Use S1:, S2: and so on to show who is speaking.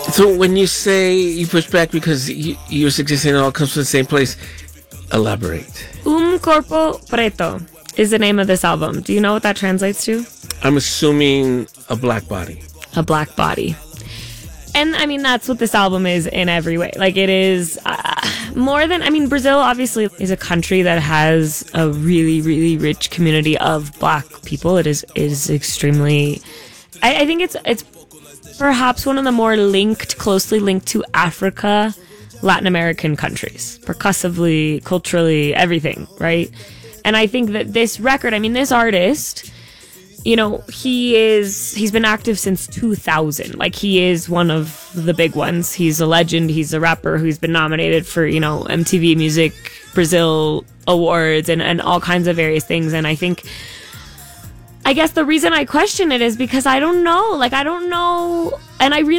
S1: So when you say you push back because you're suggesting it all comes from the same place, elaborate.
S2: Corpo Preto is the name of this album. Do you know what that translates to?
S1: I'm assuming a black body.
S2: A black body. And I mean, that's what this album is in every way. Like, it is more than, I mean, Brazil obviously is a country that has a really, really rich community of black people. It is extremely, I think it's perhaps one of the more closely linked to Africa, Latin American countries, percussively, culturally, everything, right? And I think that this record, I mean, this artist, you know, he's been active since 2000. Like, he is one of the big ones. He's a legend. He's a rapper who's been nominated for, you know, MTV Music Brazil Awards and all kinds of various things. And I guess the reason I question it is because I don't know. Like, I don't know. And I really